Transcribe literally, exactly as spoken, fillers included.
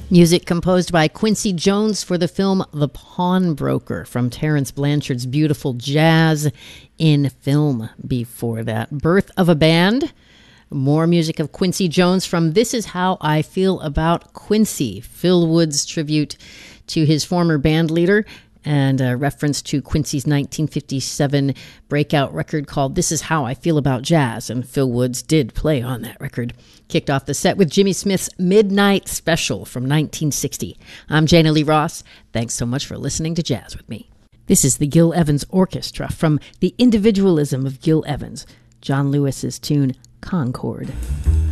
Music composed by Quincy Jones for the film The Pawnbroker from Terence Blanchard's beautiful Jazz in Film. Before that, Birth of a Band. More music of Quincy Jones from This Is How I Feel About Quincy, Phil Wood's tribute to his former band leader, and a reference to Quincy's nineteen fifty-seven breakout record called This Is How I Feel About Jazz, and Phil Woods did play on that record. Kicked off the set with Jimmy Smith's Midnight Special from nineteen sixty. I'm Jana Lee Ross. Thanks so much for listening to Jazz with me. This is the Gil Evans Orchestra from The Individualism of Gil Evans, John Lewis's tune Concord.